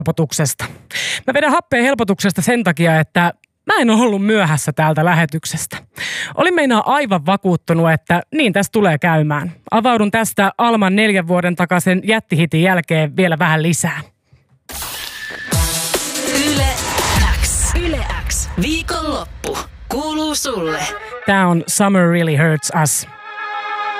helpotuksesta. Mä vedän happea helpotuksesta sen takia, että mä en ole ollut myöhässä täältä lähetyksestä. Olin meinaa aivan vakuuttunut, että niin tässä tulee käymään. Avaudun tästä Alman 4 vuoden takaisen jättihitin jälkeen vielä vähän lisää. Yle X. Yle X. Viikonloppu kuuluu sulle. Tää on Summer Really Hurts Us.